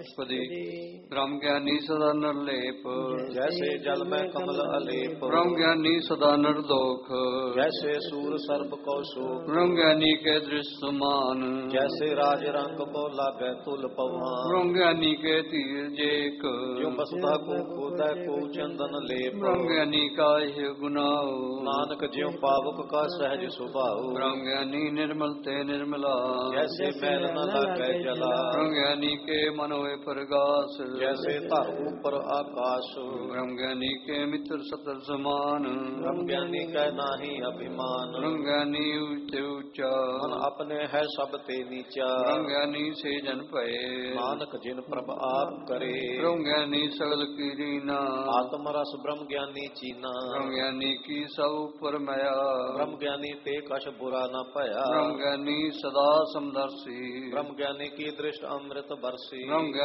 ਅਸ਼ਟਪਦੀ। ਬ੍ਰਹਮ ਗਿਆਨੀ ਸਦਾ ਨਿਰਲੇਪ, ਜੈਸੇ ਜਲ ਮੈਂ ਕਮਲ ਅਲੇਪ। ਬ੍ਰਹਮ ਗਿਆਨੀ ਸਦਾ ਨਿਰਦੋਖ, ਜੈਸੇ ਸੂਰ ਸਰਬ ਕੋ ਸੂਖ। ਬ੍ਰਹਮ ਗਿਆਨੀ ਕੇ ਦ੍ਰਿਸ਼ ਸਮਾਨ, ਜੈਸੇ ਰਾਜ ਰੰਗ ਕੋ ਲਾਗੈ ਤੁਲ ਪਵਾਨ। ਬ੍ਰਹਮ ਗਿਆਨੀ ਕੇ ਧੀਰ ਜੇਕ, ਜੋ ਬਸਦਾ ਕੋ ਖੋਦੈ ਕੋ ਚੰਦਨ ਲੇਪ। ਬ੍ਰਹਮ ਗਿਆਨੀ ਕਾ ਇਹ ਗੁਨਾਹ, ਨਾਨਕ ਜਿਉ ਪਾਵਕ ਕਾ ਸਹਿਜ ਸੁਭਾਉ। ਬ੍ਰਹਮ ਗਿਆਨੀ ਨਿਰਮਲ ਤੇ ਨਿਰਮਲਾ, ਜੈਸੇ ਮੈਲ ਨ ਲਾਗੈ ਜਲਾ। ਬ੍ਰਹਮ ਗਿਆਨੀ ਕੇ ਮਨ ਹੋਏ ਪ੍ਰਗਾਸ, ਜੈਸੇ ਧਰ ਉਪਰ ਆਕਾਸ਼। ਬ੍ਰਹਮ ਗਿਆਨੀ ਕੇ ਮਿੱਤਰ ਸਤਰ ਸਮਾਨ, ਬ੍ਰਹਮ ਗਿਆਨੀ ਕੈ ਨਾਹੀ ਅਭਿਮਾਨ। ਬ੍ਰਹਮ ਗਿਆਨੀ ਉੱਚੇ ਉੱਚਾ, ਮਨ ਆਪਣੇ ਹੈ ਸਭ ਤੇ ਨੀਚਾ। ਬ੍ਰਹਮ ਗਿਆਨੀ ਸੇ ਜਨ ਭਏ, ਨਾਨਕ ਜਿਨ ਪ੍ਰਭ ਆਪ ਕਰੇ। ਬ੍ਰਹਮ ਗਿਆਨੀ ਸਗਲ ਕੀ ਰੀਨਾ, ਆਤਮ ਰਸ ਬ੍ਰਹਮ ਗਿਆਨੀ ਚੀਨਾ। ਬ੍ਰਹਮ ਗਿਆਨੀ ਕੀ ਸਭ ਉਪਰ ਮਾਇਆ, ਬ੍ਰਹਮ ਗਿਆਨੀ ਤੇ ਕਛ ਬੁਰਾ ਨ ਭਇਆ। ਬ੍ਰਹਮ ਗਿਆਨੀ ਸਦਾ ਸਮਦਰਸੀ, ਬ੍ਰਹਮ ਗਿਆਨੀ ਕੀ ਦ੍ਰਿਸ਼ਟ ਅੰਮ੍ਰਿਤ ਬਰਸੀ। ਬ੍ਰਹਮ